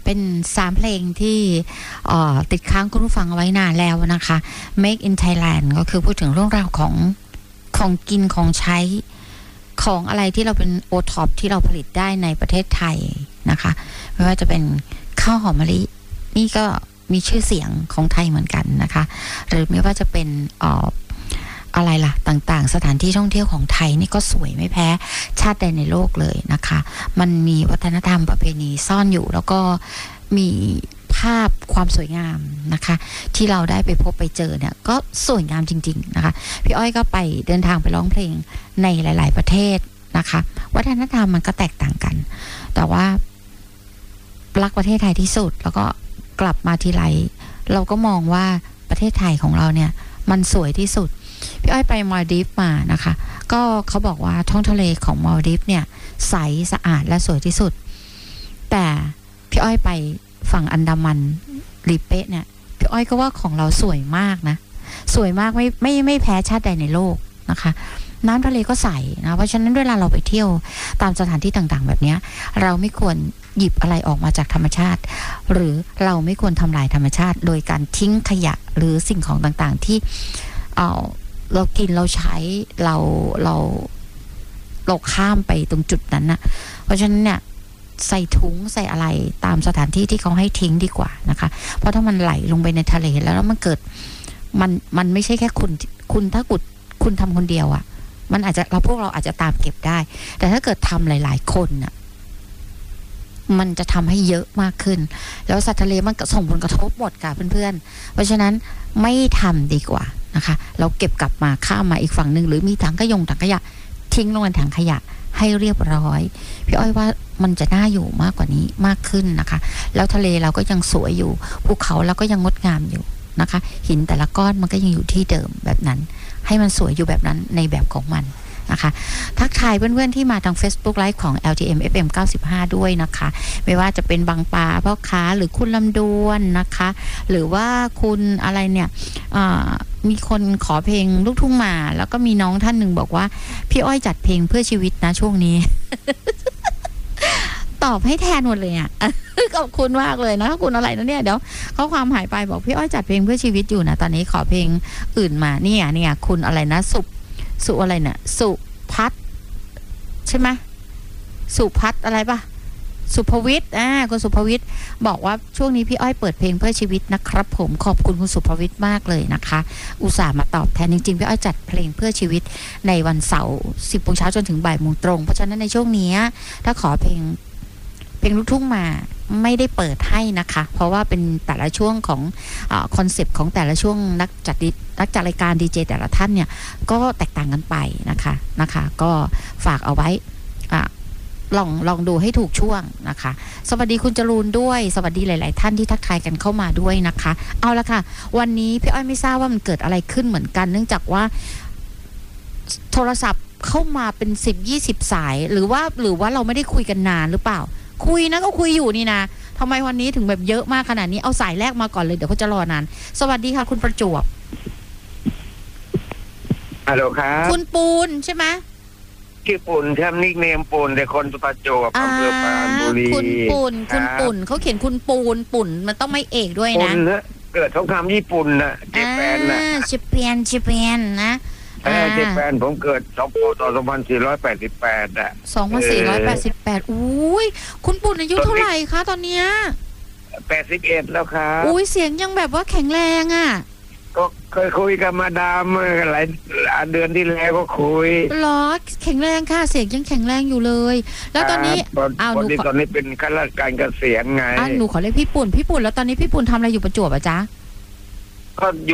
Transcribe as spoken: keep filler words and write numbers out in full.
เป็นสามเพลงที่ติดค้างคุณผู้ฟังเอาไว้นานแล้วนะคะ Make in Thailand ก็คือพูดถึงเรื่องราวของของกินของใช้ของอะไรที่เราเป็นโอท็อปที่เราผลิตได้ในประเทศไทยนะคะไม่ว่าจะเป็นข้าวหอมมะลินี่ก็มีชื่อเสียงของไทยเหมือนกันนะคะหรือไม่ว่าจะเป็นอออะไรล่ะต่างๆสถานที่ท่องเที่ยวของไทยนี่ก็สวยไม่แพ้ชาติใดในโลกเลยนะคะมันมีวัฒนธรรมประเพณีซ่อนอยู่แล้วก็มีภาพความสวยงามนะคะที่เราได้ไปพบไปเจอเนี่ยก็สวยงามจริงๆนะคะพี่อ้อยก็ไปเดินทางไปร้องเพลงในหลายๆประเทศนะคะวัฒนธรรมมันก็แตกต่างกันแต่ว่ารักประเทศไทยที่สุดแล้วก็กลับมาทีไรเราก็มองว่าประเทศไทยของเราเนี่ยมันสวยที่สุดพี่อ้อยไปมอลดีฟมานะคะก็เขาบอกว่าท้องทะเลของมอลดีฟเนี่ยใสสะอาดและสวยที่สุดแต่พี่อ้อยไปฝั่งอันดามันลีเป๊ะเนี่ยพี่อ้อยก็ว่าของเราสวยมากนะสวยมากไม่ไม่ไม่แพ้ชาติใดในโลกนะคะน้ำทะเลก็ใสนะเพราะฉะนั้นเวลาเราไปเที่ยวตามสถานที่ต่างๆแบบนี้เราไม่ควรหยิบอะไรออกมาจากธรรมชาติหรือเราไม่ควรทำลายธรรมชาติโดยการทิ้งขยะหรือสิ่งของต่างๆที่เอ่อเรากินเราใช้เราเราเราข้ามไปตรงจุดนั้นนะเพราะฉะนั้นเนี่ยใส่ถุงใส่อะไรตามสถานที่ที่เขาให้ทิ้งดีกว่านะคะเพราะถ้ามันไหลลงไปในทะเลแล้วแล้วมันเกิดมันมันไม่ใช่แค่คุณคุณถ้ากุดคุณทำคนเดียวอะ่ะมันอาจจะเราพวกเราอาจจะตามเก็บได้แต่ถ้าเกิดทำหลายๆคนน่ะมันจะทำให้เยอะมากขึ้นแล้วสัตว์ทะเลมันก็ส่งผลกระทบหมดค่ะเพื่อนๆเพราะฉะนั้นไม่ทำดีกว่านะคะเราเก็บกลับมาข้ามมาอีกฝั่งหนึ่งหรือมีถังขยงถังขยะทิ้งลงในถังขยะให้เรียบร้อยพี่อ้อยว่ามันจะน่าอยู่มากกว่านี้มากขึ้นนะคะแล้วทะเลเราก็ยังสวยอยู่ภูเขาเราก็ยังงดงามอยู่นะคะหินแต่ละก้อนมันก็ยังอยู่ที่เดิมแบบนั้นให้มันสวยอยู่แบบนั้นในแบบของมันนะคะทักทายเพื่อนๆที่มาทาง Facebook Live ของ แอล ที เอ็ม เอฟ เอ็ม เก้าสิบห้าด้วยนะคะไม่ว่าจะเป็นบางปลาพ่อค้าหรือคุณลำดวนนะคะหรือว่าคุณอะไรเนี่ยมีคนขอเพลงลูกทุ่งมาแล้วก็มีน้องท่านหนึ่งบอกว่าพี่อ้อยจัดเพลงเพื่อชีวิตนะช่วงนี้ ตอบให้แทนหมดเลยอ่ะ ขอบคุณมากเลยนะคุณอะไรนะเนี่ยเดี๋ยวข้อความหายไปบอกพี่อ้อยจัดเพลงเพื่อชีวิตอยู่นะตอนนี้ขอเพลงอื่นมาเนี่ยเนี่ยคุณอะไรนะสุสุอะไรเนี่ยสุพัฒใช่ไหมสุพัฒอะไรปะสุภวิทย์อ่าคุณสุภวิทย์บอกว่าช่วงนี้พี่อ้อยเปิดเพลงเพื่อชีวิตนะครับผมขอบคุณคุณสุภวิทย์มากเลยนะคะอุตส่าห์มาตอบแทนจริงๆพี่อ้อยจัดเพลงเพื่อชีวิตในวันเสาร์สิบโมงเช้าจนถึงบ่ายโมงตรงเพราะฉะนั้นในช่วงนี้ถ้าขอเพลงเพลงลูกทุ่งมาไม่ได้เปิดให้นะคะเพราะว่าเป็นแต่ละช่วงของคอนเซปต์ของแต่ละช่วงนักจัดนักจัดรายการดีเจแต่ละท่านเนี่ยก็แตกต่างกันไปนะคะนะคะก็ฝากเอาไว้ลองลองดูให้ถูกช่วงนะคะสวัสดีคุณจรูนด้วยสวัสดีหลายๆท่านที่ทักทายกันเข้ามาด้วยนะคะเอาละค่ะวันนี้พี่อ้อยไม่ทราบว่ามันเกิดอะไรขึ้นเหมือนกันเนื่องจากว่าโทรศัพท์เข้ามาเป็นสิบยี่สิบสายหรือว่าหรือว่าเราไม่ได้คุยกันนานหรือเปล่าคุยนะก็คุยอยู่นี่นะทำไมวันนี้ถึงแบบเยอะมากขนาดนี้เอาสายแรกมาก่อนเลยเดี๋ยวเขาจะรอนานสวัสดีค่ะคุณประจวบฮัลโหลครับคุณปูนใช่ไหมชื่อปุ่นแทมนิกเนมปุ่นแต่คนประจวบอำเภอปรานบุรีคุณปูนคุณปุ่นเขาเขียนคุณปูนปุ่นมันต้องไม่เอกด้วยนะเกิดสงครามญี่ปุ่นนะเจแปนนะเจแปนเจแปนนะเออเจแปนผมเกิดสองพันสี่ร้อยแปดสิบแปดอ่ะสองพันสี่ร้อยแปดสิบแปดอุ้ยคุณปุ่นอายุเท่าไหร่คะตอนเนี้ยแปดสิบเอ็ดแล้วครับอุ้ยเสียงยังแบบว่าแข็งแรงอ่ะก็เคยคุยกับมาดามหลายเดือนที่แล้วก็คุยหรอแข็งแรงค่ะเสียงยังแข็งแรงอยู่เลยแล้วตอนนี้อ้าวหนูตอนนี้เป็นข้าราชการเกษียณไงอ้าวหนูขอเรียกพี่ปุ่นพี่ปุ่นแล้วตอนนี้พี่ปุ่นทำอะไรอยู่ประจวบอ่ะจ๊ะก็